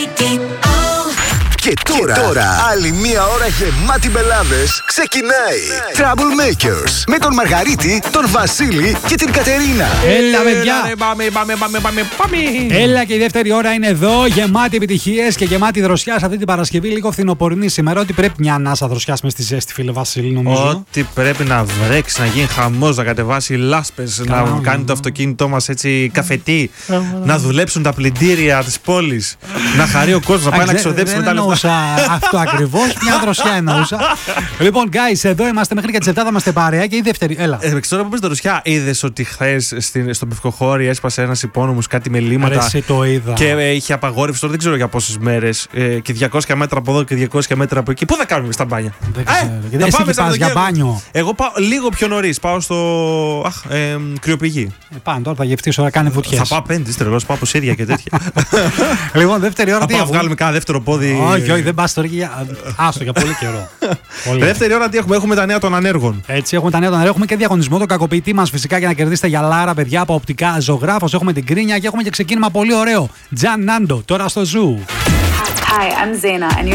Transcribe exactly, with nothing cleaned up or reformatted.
Και τώρα, και τώρα, άλλη μία ώρα γεμάτη μπελάδες ξεκινάει. Troublemakers με τον Μαργαρίτη, τον Βασίλη και την Κατερίνα. Έλα, παιδιά! Πάμε, πάμε, πάμε, πάμε, πάμε. Έλα, και η δεύτερη ώρα είναι εδώ, γεμάτη επιτυχίες και γεμάτη δροσιά σε αυτή την Παρασκευή. Λίγο φθινοπορεινή σήμερα. Ότι πρέπει μια ανάσα δροσιά με στη ζέστη, φίλε Βασίλη, νομίζω. Ότι πρέπει να βρέξει, να γίνει χαμός, να κατεβάσει λάσπες, να Καλά, κάνει το αυτοκίνητό μας έτσι καφετή, να δουλέψουν τα πλυντήρια της πόλης, να χαρεί ο κόσμος, να πάει να ξοδέψει με τα λεφτά. Αυτό ακριβώς, μια δροσιά εννοούσα. Λοιπόν, guys, εδώ είμαστε μέχρι και τις επτά θα είμαστε παρέα και η δεύτερη. Έλα. Ε, τώρα που πες δροσιά, είδες ότι χθες στον Πευκοχώρη έσπασε ένας υπόνομος κάτι με λίμματα. Εσύ το είδα. Και ε, είχε απαγόρευση τώρα δεν ξέρω για πόσες μέρες. Ε, και διακόσια μέτρα από εδώ και διακόσια μέτρα από εκεί. Πού θα κάνουμε στα μπάνια? Δεν ξέρω. Ε, γιατί εσύ πας για μπάνιο. Εγώ πάω λίγο πιο νωρίς. Πάω στο αχ, ε, κρυοπηγή. Ε, πάνω τώρα θα γευτείς ώρα, κάνει βουτιές. Θα πάω πέντε, ύστερα, πάω από σίδια και τέτοια. Λοιπόν, δεύτερη ώρα τι θα έχουμε? βγάλουμε κάνα δεύτερο πόδι. Όχι, όχι, δεν πας τώρα για. Άστο για πολύ καιρό. Δεύτερη ώρα τι έχουμε? Έχουμε τα νέα των ανέργων. Έτσι, έχουμε τα νέα των ανέργων. Έχουμε και διαγωνισμό τον κακοποιητή μας φυσικά για να κερδίσετε γυαλάρα, παιδιά, από οπτικά Ζωγράφος. Έχουμε την κρίνια και έχουμε και ξεκίνημα πολύ ωραίο. Τζαν Νάντο, τώρα στο Ζου. Hi, I'm Zaina and